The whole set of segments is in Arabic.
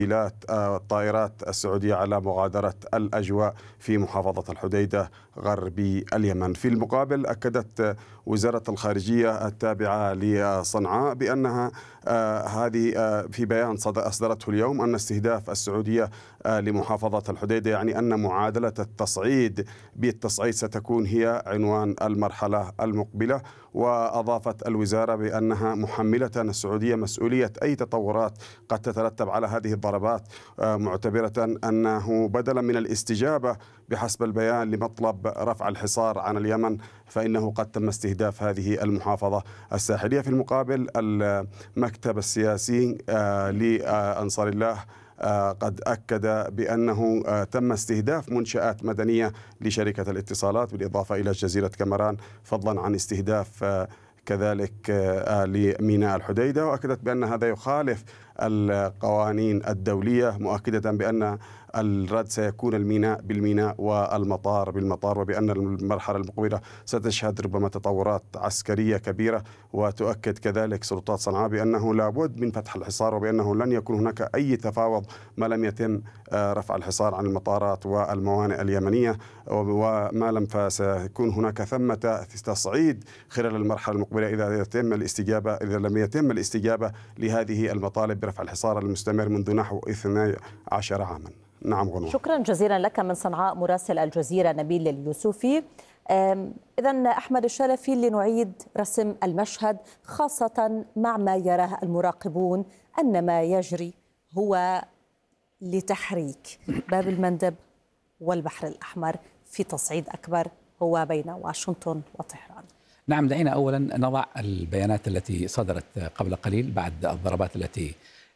الطائرات السعودية على مغادرة الأجواء في محافظة الحديدة غربي اليمن. في المقابل أكدت وزارة الخارجية التابعة لصنعاء بأنها هذه في بيان أصدرته اليوم أن استهداف السعودية لمحافظة الحديدة يعني أن معادلة التصعيد بالتصعيد ستكون هي عنوان المرحلة المقبلة. وأضافت الوزارة بأنها محملة السعودية مسؤولية أي تطورات قد تترتب على هذه الضربات، معتبرة أنه بدلا من الاستجابة بحسب البيان لمطلب رفع الحصار عن اليمن فإنه قد تم استهداف هذه المحافظة الساحلية. في المقابل المكتب السياسي لأنصار الله قد أكد بأنه تم استهداف منشآت مدنية لشركة الاتصالات بالإضافة إلى جزيرة كامران، فضلا عن استهداف كذلك لميناء الحديدة. وأكدت بأن هذا يخالف القوانين الدولية، مؤكدة بأن الرد سيكون الميناء بالميناء والمطار بالمطار، وبأن المرحلة المقبلة ستشهد ربما تطورات عسكرية كبيرة. وتؤكد كذلك سلطات صنعاء بأنه لابد من فتح الحصار وبأنه لن يكون هناك أي تفاوض ما لم يتم رفع الحصار عن المطارات والموانئ اليمنية، وما لم فسيكون هناك ثمة تصعيد خلال المرحلة المقبلة إذا لم يتم الاستجابة لهذه المطالب برفع الحصار المستمر منذ نحو 12 عاما. نعم غنوة. شكرا جزيلا لك من صنعاء مراسل الجزيرة نبيل اليوسفي. إذن أحمد الشلفي، لنعيد رسم المشهد خاصة مع ما يراه المراقبون أن ما يجري هو لتحريك باب المندب والبحر الأحمر في تصعيد أكبر هو بين واشنطن وطهران. نعم، دعينا أولا نضع البيانات التي صدرت قبل قليل بعد الضربات التي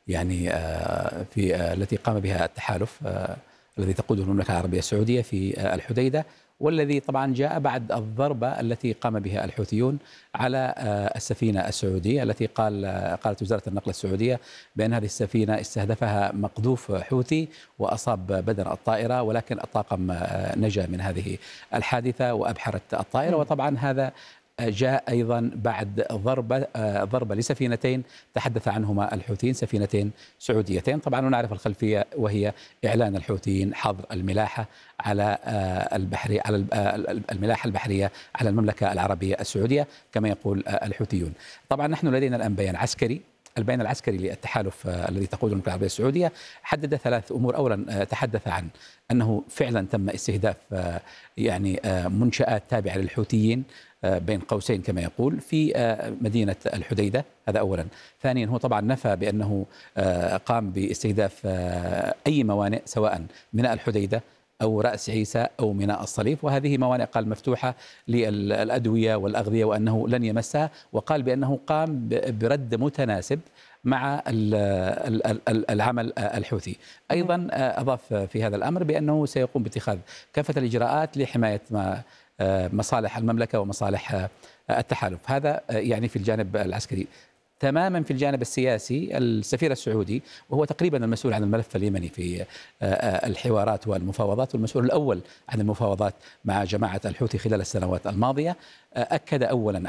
التي قام بها التحالف الذي تقوده المملكة العربية السعودية في الحديدة، والذي طبعا جاء بعد الضربة التي قام بها الحوثيون على السفينة السعودية التي قالت وزارة النقل السعودية بأن هذه السفينة استهدفها مقذوف حوثي وأصاب بدن الطائرة، ولكن الطاقم نجا من هذه الحادثة وأبحرت الطائرة. وطبعا هذا جاء أيضا بعد ضربة لسفينتين تحدث عنهما الحوثيين، سفينتين سعوديتين. طبعا نعرف الخلفية، وهي إعلان الحوثيين حظر الملاحة على الملاحة البحرية على المملكة العربية السعودية كما يقول الحوثيون. طبعا نحن لدينا الآن بيان عسكري. البيان العسكري للتحالف الذي تقوده المملكة العربية السعودية حدد 3 أمور. أولا، تحدث عن أنه فعلا تم استهداف منشآت تابعة للحوثيين بين قوسين كما يقول في مدينة الحديدة، هذا أولا. ثانيا، هو طبعا نفى بأنه قام باستهداف أي موانئ سواء ميناء الحديدة أو رأس عيسى أو ميناء الصليب، وهذه موانئ قال مفتوحة للأدوية والأغذية وأنه لن يمسها، وقال بأنه قام برد متناسب مع العمل الحوثي. أيضا أضاف في هذا الأمر بأنه سيقوم باتخاذ كافة الإجراءات لحماية مصالح المملكة ومصالح التحالف. هذا في الجانب العسكري. تماما في الجانب السياسي، السفير السعودي وهو تقريبا المسؤول عن الملف اليمني في الحوارات والمفاوضات والمسؤول الأول عن المفاوضات مع جماعة الحوثي خلال السنوات الماضية، أكد أولا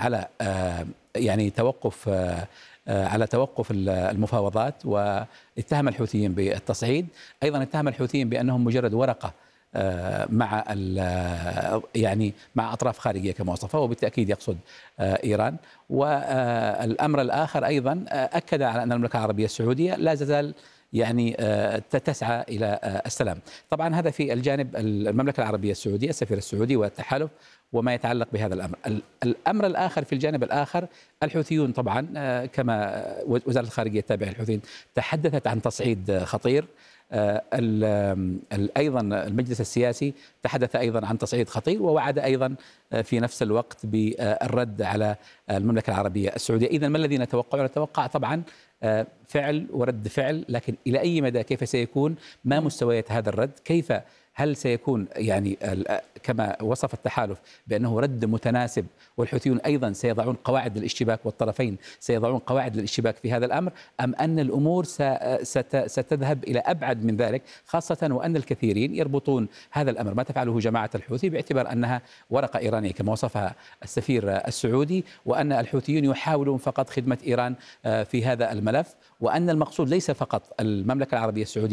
على توقف المفاوضات، واتهم الحوثيين بالتصعيد. أيضا اتهم الحوثيين بأنهم مجرد ورقة مع مع أطراف خارجية كما وصفه، وبالتأكيد يقصد إيران. والأمر الآخر أيضا أكد على أن المملكة العربية السعودية لا تزال تسعى إلى السلام. طبعا هذا في الجانب المملكة العربية السعودية، السفير السعودي والتحالف وما يتعلق بهذا الأمر. الأمر الآخر في الجانب الآخر، الحوثيون طبعا كما وزارة الخارجية التابعة للحوثيين تحدثت عن تصعيد خطير. أيضا المجلس السياسي تحدث أيضا عن تصعيد خطير، ووعد أيضا في نفس الوقت بالرد على المملكة العربية السعودية. إذن ما الذي نتوقع طبعا فعل ورد فعل، لكن إلى أي مدى كيف سيكون، ما مستويات هذا الرد، هل سيكون كما وصف التحالف بأنه رد متناسب، والحوثيون أيضا سيضعون قواعد للاشتباك والطرفين سيضعون قواعد للاشتباك في هذا الأمر، أم أن الأمور ستذهب إلى أبعد من ذلك، خاصة وأن الكثيرين يربطون هذا الأمر ما تفعله جماعة الحوثي باعتبار أنها ورقة إيرانية كما وصفها السفير السعودي، وأن الحوثيون يحاولون فقط خدمة إيران في هذا الملف، وأن المقصود ليس فقط المملكة العربية السعودية